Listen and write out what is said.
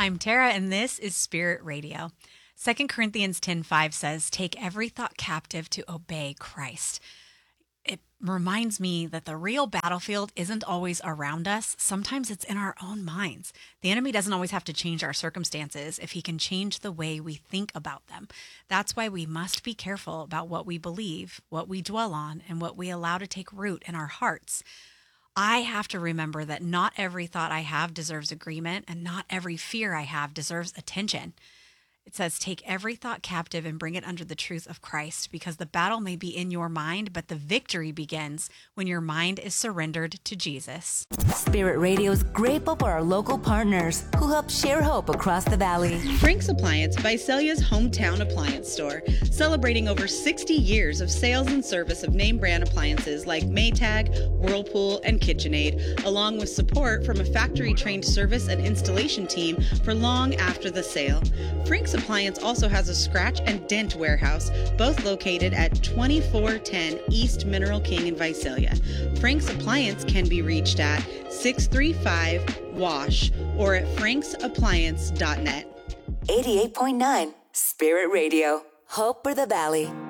I'm Tara, and this is Spirit Radio. 2 Corinthians 10:5 says, "Take every thought captive to obey Christ." It reminds me that the real battlefield isn't always around us. Sometimes it's in our own minds. The enemy doesn't always have to change our circumstances if he can change the way we think about them. That's why we must be careful about what we believe, what we dwell on, and what we allow to take root in our hearts. I have to remember that not every thought I have deserves agreement, and not every fear I have deserves attention. It says, take every thought captive and bring it under the truth of Christ, because the battle may be in your mind, but the victory begins when your mind is surrendered to Jesus. Spirit Radio is grateful for our local partners who help share hope across the valley. Frank's Appliance, Visalia's hometown appliance store, celebrating over 60 years of sales and service of name brand appliances like Maytag, Whirlpool, and KitchenAid, along with support from a factory-trained service and installation team for long after the sale. Frank's Appliance also has a scratch and dent warehouse, both located at 2410 East Mineral King in Visalia. Frank's Appliance can be reached at 635-WASH or at franksappliance.net. 88.9 Spirit Radio. Hope for the Valley.